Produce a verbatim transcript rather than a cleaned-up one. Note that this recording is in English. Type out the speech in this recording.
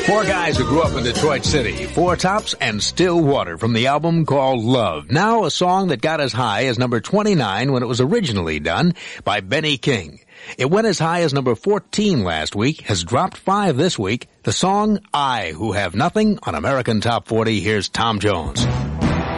Four guys who grew up in Detroit City, Four Tops and Still Water from the album called Love. Now a song that got as high as number twenty-nine when it was originally done by Benny King. It went as high as number fourteen last week, has dropped five this week. The song I Who Have Nothing on American Top forty. Here's Tom Jones.